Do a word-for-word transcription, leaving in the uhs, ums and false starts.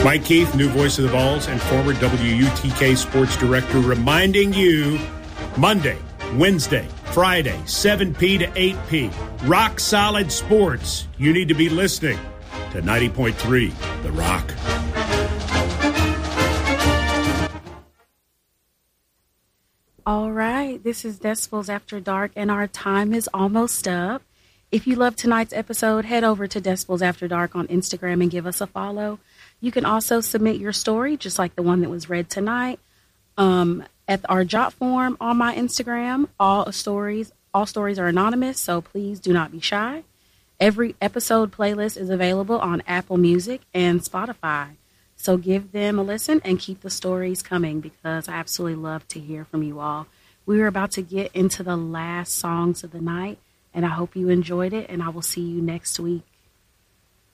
Mike Keith, new voice of the Vols and former W U T K sports director, reminding you Monday, Wednesday, Friday, seven p to eight p. Rock Solid Sports. You need to be listening to ninety point three The Rock. All right, this is Decibels After Dark, and our time is almost up. If you love tonight's episode, head over to Decibels After Dark on Instagram and give us a follow. You can also submit your story, just like the one that was read tonight, um, at our Jot form on my Instagram. All stories, all stories are anonymous, so please do not be shy. Every episode playlist is available on Apple Music and Spotify. So give them a listen and keep the stories coming, because I absolutely love to hear from you all. We are about to get into the last songs of the night, and I hope you enjoyed it, and I will see you next week.